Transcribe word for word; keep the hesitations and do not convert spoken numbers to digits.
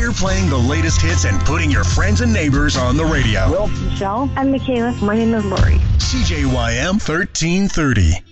We're playing the latest hits and putting your friends and neighbors on the radio. Will, Michelle, and Michaela. My name is Lori. C J Y M thirteen thirty.